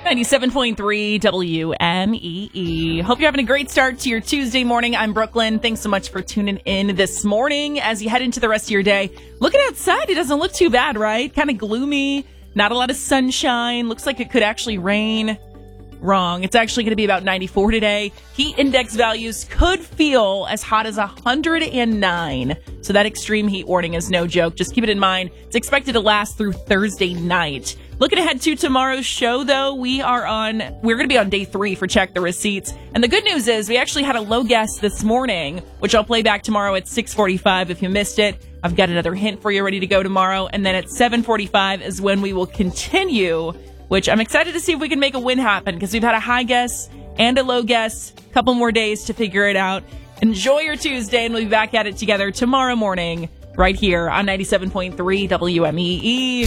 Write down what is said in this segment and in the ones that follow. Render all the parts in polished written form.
97.3 WMEE. Hope you're having a great start to your Tuesday morning. I'm Brooklyn. Thanks so much for tuning in this morning. As you head into the rest of your day, looking outside, it doesn't look too bad, right? Kind of gloomy, not a lot of sunshine. Looks like it could actually rain. Wrong. It's actually going to be about 94 today. Heat index values could feel as hot as 109. So that extreme heat warning is no joke. Just keep it in mind. It's expected to last through Thursday night. Looking ahead to tomorrow's show, though, we're going to be on day 3 for Check the Receipts. And the good news is we actually had a low guess this morning, which I'll play back tomorrow at 6:45 if you missed it. I've got another hint for you ready to go tomorrow. And then at 7:45 is when we will continue, which I'm excited to see if we can make a win happen because we've had a high guess and a low guess. A couple more days to figure it out. Enjoy your Tuesday, and we'll be back at it together tomorrow morning right here on 97.3 WMEE.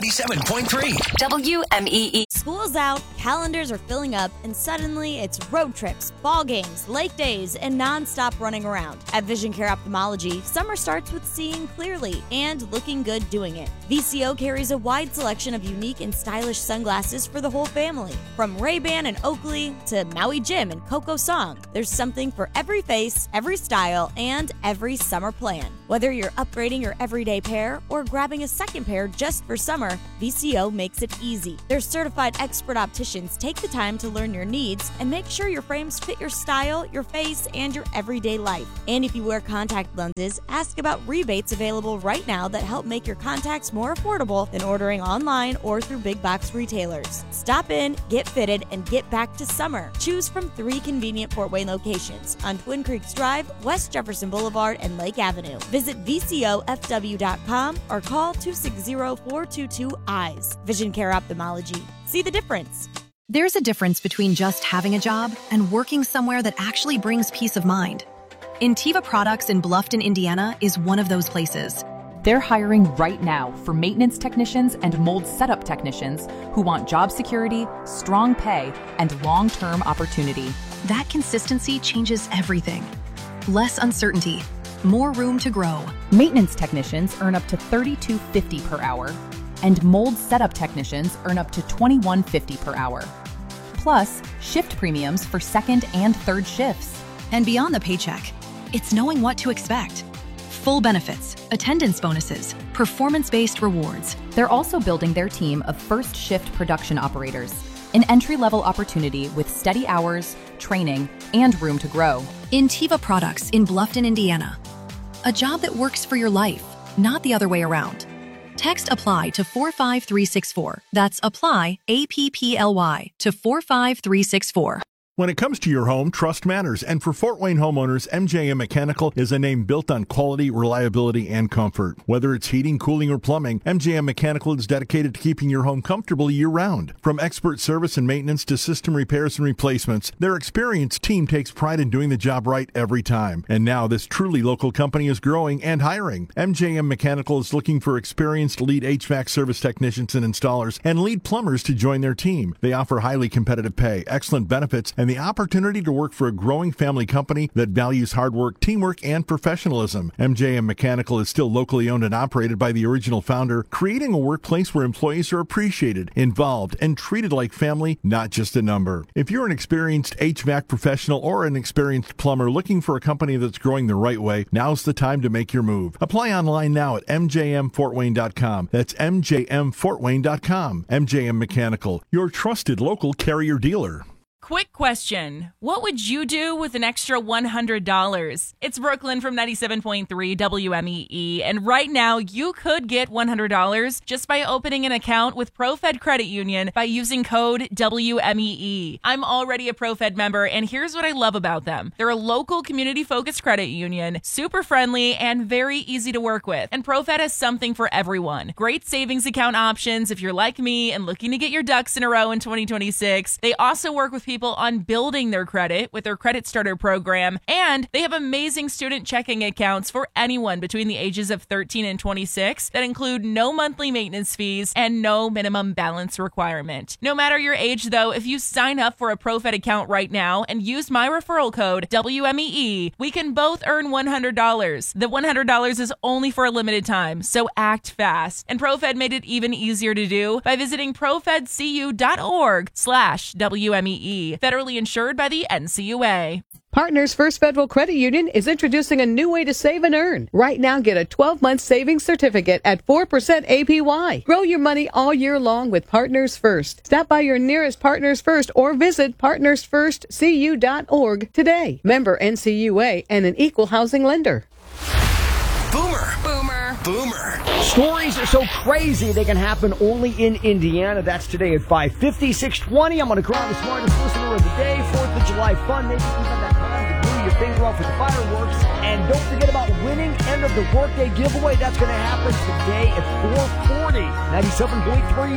97.3 WMEE. School's out, calendars are filling up, and suddenly it's road trips, ball games, lake days, and non-stop running around. At Vision Care Ophthalmology, summer starts with seeing clearly and looking good doing it. VCO carries a wide selection of unique and stylish sunglasses for the whole family. From Ray-Ban and Oakley to Maui Jim and Coco Song, there's something for every face, every style, and every summer plan. Whether you're upgrading your everyday pair or grabbing a second pair just for summer, VCO makes it easy. Their certified expert opticians take the time to learn your needs and make sure your frames fit your style, your face, and your everyday life. And if you wear contact lenses, ask about rebates available right now that help make your contacts more affordable than ordering online or through big box retailers. Stop in, get fitted, and get back to summer. Choose from 3 convenient Fort Wayne locations on Twin Creeks Drive, West Jefferson Boulevard, and Lake Avenue. Visit VCOFW.com or call 260-422-EYES. Vision Care Ophthalmology. See the difference. There's a difference between just having a job and working somewhere that actually brings peace of mind. Intiva Products in Bluffton, Indiana is one of those places. They're hiring right now for maintenance technicians and mold setup technicians who want job security, strong pay, and long-term opportunity. That consistency changes everything. Less uncertainty, more room to grow. Maintenance technicians earn up to $32.50 per hour, and mold setup technicians earn up to $21.50 per hour. Plus, shift premiums for second and third shifts. And beyond the paycheck, it's knowing what to expect. Full benefits, attendance bonuses, performance-based rewards. They're also building their team of first shift production operators, an entry-level opportunity with steady hours, training, and room to grow. Intiva Products in Bluffton, Indiana. A job that works for your life, not the other way around. Text APPLY to 45364. That's APPLY, APPLY, to 45364. When it comes to your home, trust matters. And for Fort Wayne homeowners, MJM Mechanical is a name built on quality, reliability, and comfort. Whether it's heating, cooling, or plumbing, MJM Mechanical is dedicated to keeping your home comfortable year-round. From expert service and maintenance to system repairs and replacements, their experienced team takes pride in doing the job right every time. And now this truly local company is growing and hiring. MJM Mechanical is looking for experienced lead HVAC service technicians and installers and lead plumbers to join their team. They offer highly competitive pay, excellent benefits, and the opportunity to work for a growing family company that values hard work, teamwork, and professionalism. MJM Mechanical is still locally owned and operated by the original founder, creating a workplace where employees are appreciated, involved, and treated like family, not just a number. If you're an experienced HVAC professional or an experienced plumber looking for a company that's growing the right way, now's the time to make your move. Apply online now at mjmfortwayne.com. That's mjmfortwayne.com. MJM Mechanical, your trusted local Carrier dealer. Quick question. What would you do with an extra $100? It's Brooklyn from 97.3 WMEE, and right now you could get $100 just by opening an account with ProFed Credit Union by using code WMEE. I'm already a ProFed member, and here's what I love about them. They're a local community-focused credit union, super friendly, and very easy to work with. And ProFed has something for everyone. Great savings account options if you're like me and looking to get your ducks in a row in 2026. They also work with people on building their credit with their Credit Starter program, and they have amazing student checking accounts for anyone between the ages of 13 and 26 that include no monthly maintenance fees and no minimum balance requirement. No matter your age, though, if you sign up for a ProFed account right now and use my referral code WMEE, we can both earn $100. The $100 is only for a limited time, so act fast. And ProFed made it even easier to do by visiting profedcu.org/WMEE. Federally insured by the NCUA. Partners First Federal Credit Union is introducing a new way to save and earn. Right now, get a 12-month savings certificate at 4% APY. Grow your money all year long with Partners First. Stop by your nearest Partners First or visit partnersfirstcu.org today. Member NCUA and an equal housing lender. Boomer. Boomer. Boomer. Stories are so crazy they can happen only in Indiana. That's today at 5:50, 6:20. I'm going to crown the smartest listener of the day. 4th of July fun. Maybe even that time to glue your finger off with the fireworks. And don't forget about winning end of the workday giveaway. That's going to happen today at 4:40. 97.3